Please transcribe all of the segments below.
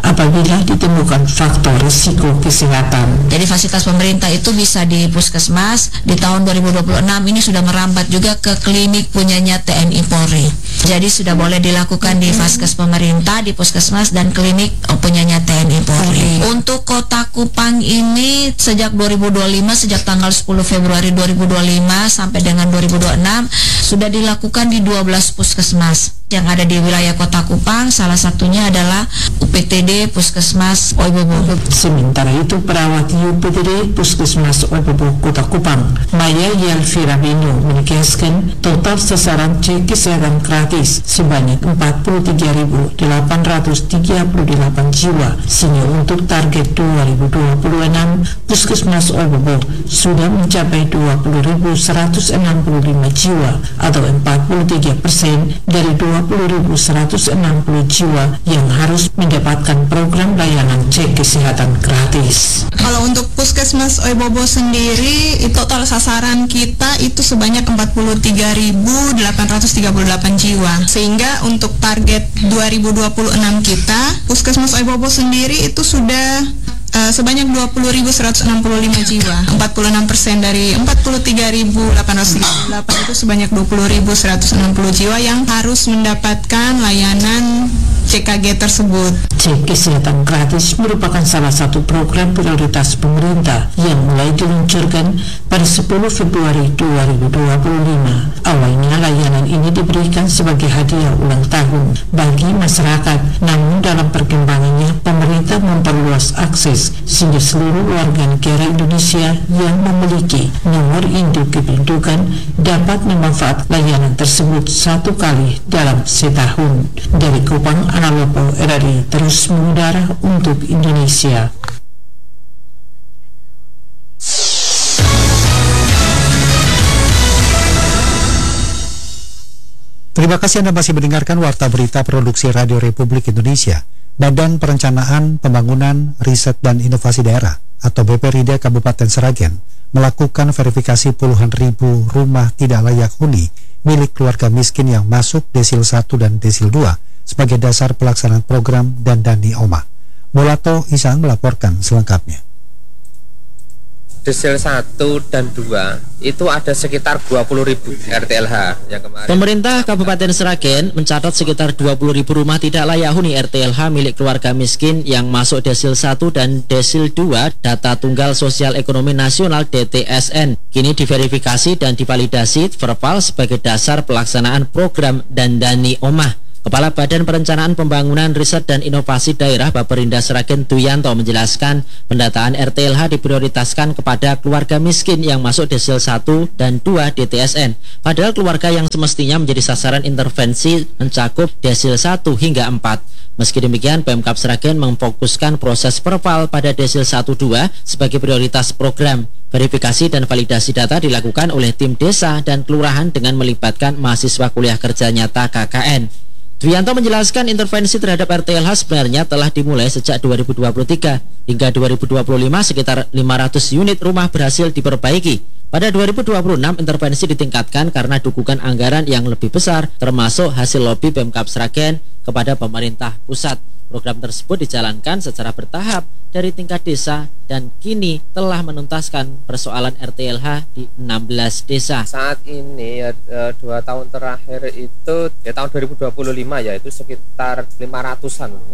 apabila ditemukan faktor risiko kesehatan. Jadi fasilitas pemerintah itu bisa di puskesmas. Di tahun 2026 ini sudah merambat juga ke klinik punyanya TNI Polri. Jadi sudah boleh dilakukan di vaskes pemerintah, di puskesmas dan klinik punyanya TNI Polri. Untuk Kota Kupang ini sejak 2025, sejak tanggal 10 Februari 2025 sampai dengan 2026 sudah dilakukan di 12 puskesmas yang ada di wilayah Kota Kupang. Salah satunya adalah UPTD Puskesmas Oibobo. Sementara itu, perawat UPTD Puskesmas Oibobo Kota Kupang, Maya Yelvira Bino, menegaskan total sasaran cek kesehatan gratis sebanyak 43.838 jiwa, sehingga untuk target 2026 Puskesmas Oibobo sudah mencapai 20.165 jiwa atau 43% dari 20.160 jiwa yang harus mendapatkan program layanan cek kesehatan gratis. Kalau untuk Puskesmas Oibobo sendiri, total sasaran kita itu sebanyak 43.838 jiwa. Sehingga untuk target 2026 kita, Puskesmas Oibobo sendiri itu sudah sebanyak 20.165 jiwa. 46% dari 43.838 itu sebanyak 20.160 jiwa yang harus mendapatkan layanan CKG tersebut. Cek kesehatan gratis merupakan salah satu program prioritas pemerintah yang mulai diluncurkan pada 10 Februari 2025. Awalnya layanan ini diberikan sebagai hadiah ulang tahun bagi masyarakat, namun dalam perkembangannya pemerintah memperluas akses sehingga seluruh warga negara Indonesia yang memiliki nomor induk kependudukan dapat memanfaatkan layanan tersebut satu kali dalam setahun. Dari Kupang, Analopo RRI terus mengudara untuk Indonesia. Terima kasih Anda masih mendengarkan Warta Berita Produksi Radio Republik Indonesia. Badan Perencanaan Pembangunan, Riset dan Inovasi Daerah atau BPRIDA Kabupaten Sragen melakukan verifikasi puluhan ribu rumah tidak layak huni milik keluarga miskin yang masuk desil 1 dan desil 2 sebagai dasar pelaksanaan program Dandani Omah. Mulato Isang melaporkan selengkapnya. Desil 1 dan 2 itu ada sekitar 20.000 RTLH yang kemarin. Pemerintah Kabupaten Sragen mencatat sekitar 20.000 rumah tidak layak huni RTLH milik keluarga miskin yang masuk desil 1 dan desil 2 Data Tunggal Sosial Ekonomi Nasional DTSN. Kini diverifikasi dan divalidasi verbal sebagai dasar pelaksanaan program Dandani Omah. Kepala Badan Perencanaan Pembangunan Riset dan Inovasi Daerah Baperinda Sragen Duyanto menjelaskan pendataan RTLH diprioritaskan kepada keluarga miskin yang masuk desil 1 dan 2 DTSN. Padahal keluarga yang semestinya menjadi sasaran intervensi mencakup desil 1 hingga 4. Meski demikian, Pemkab Sragen memfokuskan proses perpal pada desil 1-2 sebagai prioritas program. Verifikasi dan validasi data dilakukan oleh tim desa dan kelurahan dengan melibatkan mahasiswa kuliah kerja nyata KKN. Duyanto menjelaskan intervensi terhadap RTLH sebenarnya telah dimulai sejak 2023. Hingga 2025 sekitar 500 unit rumah berhasil diperbaiki. Pada 2026 intervensi ditingkatkan karena dukungan anggaran yang lebih besar termasuk hasil lobi Pemkab Sragen kepada pemerintah pusat. Program tersebut dijalankan secara bertahap dari tingkat desa dan kini telah menuntaskan persoalan RTLH di 16 desa. Saat ini 2 tahun terakhir itu tahun 2025 ya itu sekitar 500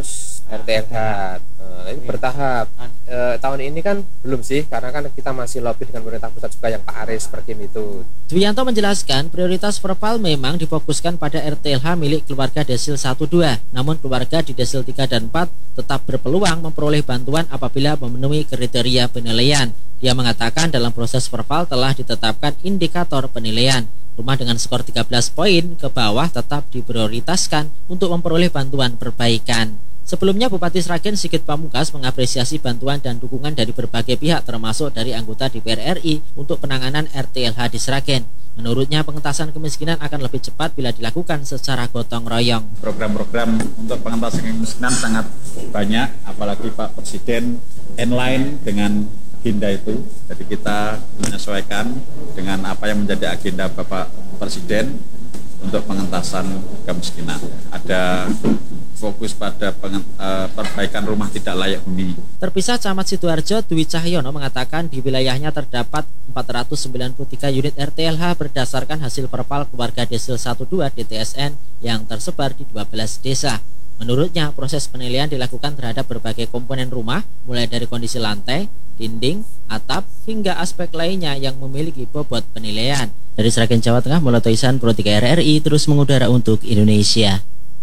RTLH. Ini bertahap. Tahun ini kan belum sih karena kan kita masih lobby dengan pemerintah pusat juga yang Pak Aris Perkim itu. Duyanto menjelaskan prioritas verbal memang difokuskan pada RTLH milik keluarga desil 1-2. Namun keluarga di desil 3 dan 4 tetap berpeluang memperoleh bantuan apabila memenuhi kriteria penilaian. Dia mengatakan dalam proses verbal telah ditetapkan indikator penilaian. Rumah dengan skor 13 poin ke bawah tetap diprioritaskan untuk memperoleh bantuan perbaikan. Sebelumnya Bupati Sragen Sigit Pamungkas mengapresiasi bantuan dan dukungan dari berbagai pihak termasuk dari anggota DPR RI untuk penanganan RTLH di Sragen. Menurutnya pengentasan kemiskinan akan lebih cepat bila dilakukan secara gotong royong. Program-program untuk pengentasan kemiskinan sangat banyak, apalagi Pak Presiden inline dengan agenda itu. Jadi kita menyesuaikan dengan apa yang menjadi agenda Bapak Presiden untuk pengentasan kemiskinan. Ada fokus pada perbaikan rumah tidak layak huni. Terpisah Camat Sidoarjo, Dwi Cahyono mengatakan di wilayahnya terdapat 493 unit RTLH berdasarkan hasil perpal keluarga Desil 12 DTSN yang tersebar di 12 desa. Menurutnya, proses penilaian dilakukan terhadap berbagai komponen rumah, mulai dari kondisi lantai, dinding, atap, hingga aspek lainnya yang memiliki bobot penilaian. Dari Sragen, Jawa Tengah, Muloto Ihsan, Pro 3 RRI, terus mengudara untuk Indonesia.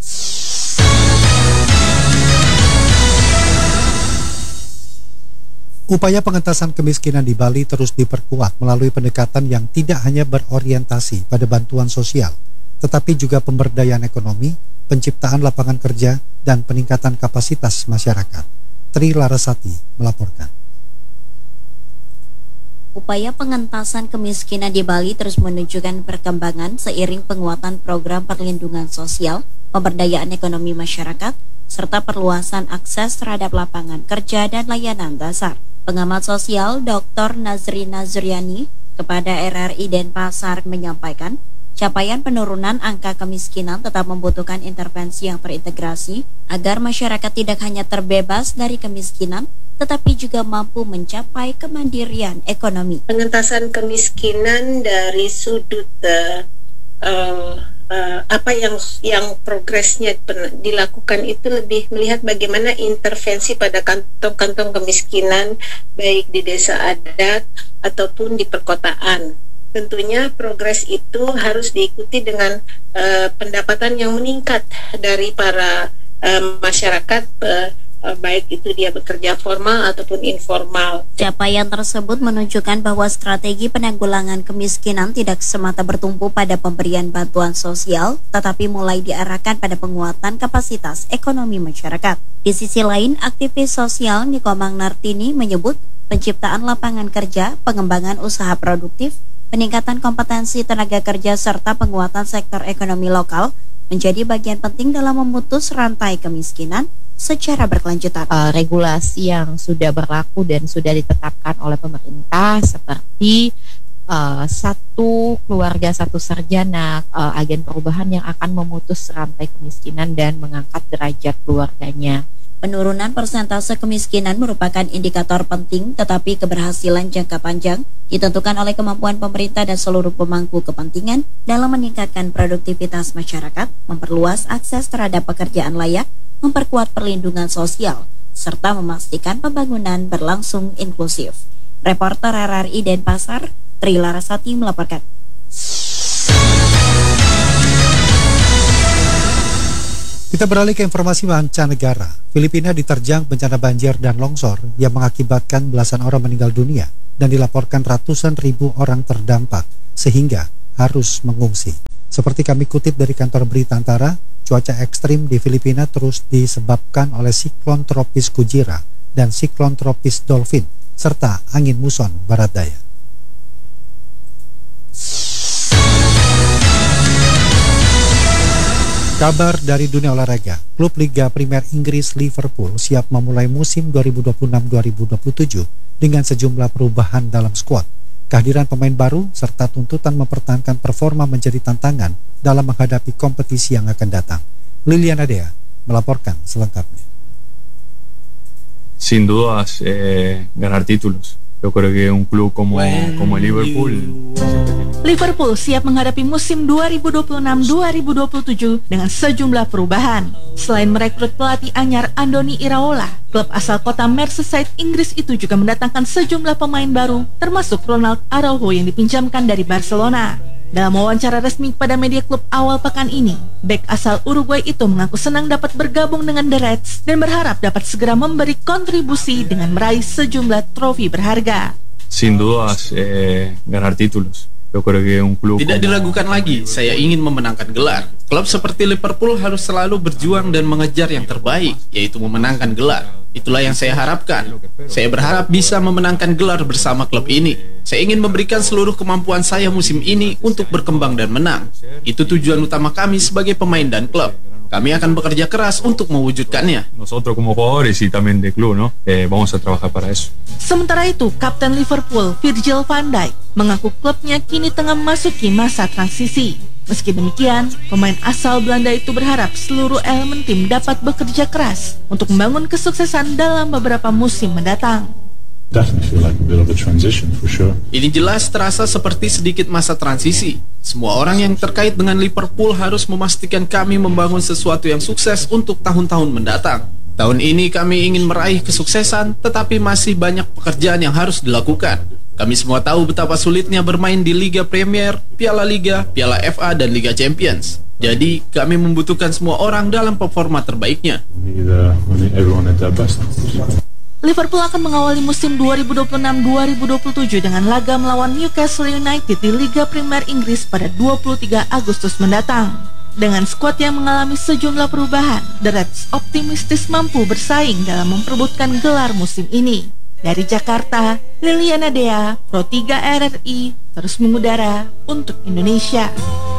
Upaya pengentasan kemiskinan di Bali terus diperkuat melalui pendekatan yang tidak hanya berorientasi pada bantuan sosial, tetapi juga pemberdayaan ekonomi, penciptaan lapangan kerja, dan peningkatan kapasitas masyarakat. Tri Larasati melaporkan. Upaya pengentasan kemiskinan di Bali terus menunjukkan perkembangan seiring penguatan program perlindungan sosial, pemberdayaan ekonomi masyarakat, serta perluasan akses terhadap lapangan kerja dan layanan dasar. Pengamat sosial Dr. Nazri Nazriani kepada RRI Denpasar menyampaikan, capaian penurunan angka kemiskinan tetap membutuhkan intervensi yang terintegrasi agar masyarakat tidak hanya terbebas dari kemiskinan, tetapi juga mampu mencapai kemandirian ekonomi. Pengentasan kemiskinan dari sudut apa yang progresnya dilakukan itu lebih melihat bagaimana intervensi pada kantong-kantong kemiskinan baik di desa adat ataupun di perkotaan. Tentunya progres itu harus diikuti dengan pendapatan yang meningkat dari para masyarakat, baik itu dia bekerja formal ataupun informal. Capaian tersebut menunjukkan bahwa strategi penanggulangan kemiskinan tidak semata bertumpu pada pemberian bantuan sosial, tetapi mulai diarahkan pada penguatan kapasitas ekonomi masyarakat. Di sisi lain, aktivis sosial Nikomang Nartini menyebut penciptaan lapangan kerja, pengembangan usaha produktif, peningkatan kompetensi tenaga kerja, serta penguatan sektor ekonomi lokal menjadi bagian penting dalam memutus rantai kemiskinan secara berkelanjutan. Regulasi yang sudah berlaku dan sudah ditetapkan oleh pemerintah seperti satu keluarga satu sarjana, agen perubahan yang akan memutus rantai kemiskinan dan mengangkat derajat keluarganya. Penurunan persentase kemiskinan merupakan indikator penting, tetapi keberhasilan jangka panjang ditentukan oleh kemampuan pemerintah dan seluruh pemangku kepentingan dalam meningkatkan produktivitas masyarakat, memperluas akses terhadap pekerjaan layak, memperkuat perlindungan sosial, serta memastikan pembangunan berlangsung inklusif. Reporter RRI Denpasar, Tri Larasati melaporkan. Kita beralih ke informasi mancanegara. Filipina diterjang bencana banjir dan longsor yang mengakibatkan belasan orang meninggal dunia dan dilaporkan ratusan ribu orang terdampak sehingga harus mengungsi. Seperti kami kutip dari kantor berita Antara, cuaca ekstrim di Filipina terus disebabkan oleh siklon tropis Kujira dan siklon tropis Dolphin serta angin muson barat daya. Kabar dari dunia olahraga, klub Liga Primer Inggris Liverpool siap memulai musim 2026-2027 dengan sejumlah perubahan dalam skuad. Kehadiran pemain baru serta tuntutan mempertahankan performa menjadi tantangan dalam menghadapi kompetisi yang akan datang. Liliana Dea melaporkan selengkapnya. Sin dudas, ganar títulos. Yo creo que un club como Liverpool. Liverpool siap menghadapi musim 2026-2027 dengan sejumlah perubahan. Selain merekrut pelatih anyar Andoni Iraola, klub asal kota Merseyside Inggris itu juga mendatangkan sejumlah pemain baru, termasuk Ronald Araujo yang dipinjamkan dari Barcelona. Dalam wawancara resmi pada media klub awal pekan ini, bek asal Uruguay itu mengaku senang dapat bergabung dengan The Reds dan berharap dapat segera memberi kontribusi dengan meraih sejumlah trofi berharga. Sin dudas, ganar títulos. Yo creo que un club tidak diragukan lagi, saya ingin memenangkan gelar. Klub seperti Liverpool harus selalu berjuang dan mengejar yang terbaik, yaitu memenangkan gelar. Itulah yang saya harapkan. Saya berharap bisa memenangkan gelar bersama klub ini. Saya ingin memberikan seluruh kemampuan saya musim ini untuk berkembang dan menang. Itu tujuan utama kami sebagai pemain dan klub. Kami akan bekerja keras untuk mewujudkannya. Nosotros como jugadores y también de club, ¿no? Vamos a trabajar para eso. Sementara itu, Kapten Liverpool Virgil van Dijk mengaku klubnya kini tengah memasuki masa transisi. Meski demikian, pemain asal Belanda itu berharap seluruh elemen tim dapat bekerja keras untuk membangun kesuksesan dalam beberapa musim mendatang. Ini jelas terasa seperti sedikit masa transisi. Semua orang yang terkait dengan Liverpool harus memastikan kami membangun sesuatu yang sukses untuk tahun-tahun mendatang. Tahun ini kami ingin meraih kesuksesan, tetapi masih banyak pekerjaan yang harus dilakukan. Kami semua tahu betapa sulitnya bermain di Liga Premier, Piala Liga, Piala FA, dan Liga Champions. Jadi, kami membutuhkan semua orang dalam performa terbaiknya. Liverpool akan mengawali musim 2026-2027 dengan laga melawan Newcastle United di Liga Premier Inggris pada 23 Agustus mendatang. Dengan skuad yang mengalami sejumlah perubahan, The Reds optimistis mampu bersaing dalam memperebutkan gelar musim ini. Dari Jakarta, Liliana Dea, Pro 3 RRI, terus mengudara untuk Indonesia.